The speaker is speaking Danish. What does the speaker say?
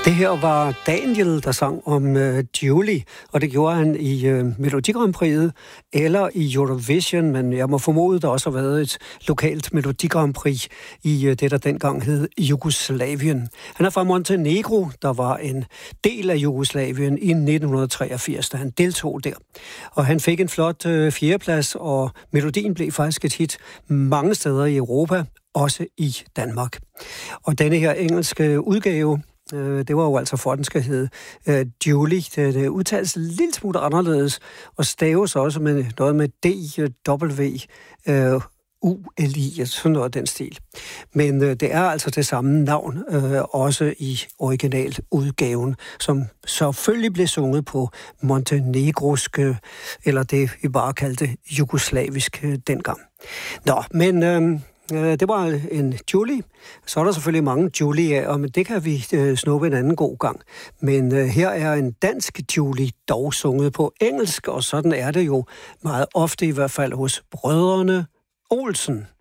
Det her var Daniel, der sang om Julie, og det gjorde han i Melodi Grand Prix'et eller i Eurovision, men jeg må formode, der også har været et lokalt Melodi Grand Prix i det, der dengang hed Jugoslavien. Han er fra Montenegro, der var en del af Jugoslavien i 1983, da han deltog der. Og han fik en flot fjerdeplads, og melodien blev faktisk et hit mange steder i Europa, også i Danmark. Og denne her engelske udgave, det var jo altså for, den skal hedde Julie. Det udtales lidt smule anderledes, og staves også med noget med D-W-U-L-I, sådan noget af den stil. Men det er altså det samme navn, også i originaludgaven, som selvfølgelig blev sunget på montenegrosk, eller det vi bare kaldte jugoslavisk dengang. Nå, men det var en Julie. Så er der selvfølgelig mange Julier, men det kan vi snuppe en anden god gang. Men her er en dansk Julie, dog sunget på engelsk, og sådan er det jo meget ofte, i hvert fald hos brødrene Olsen.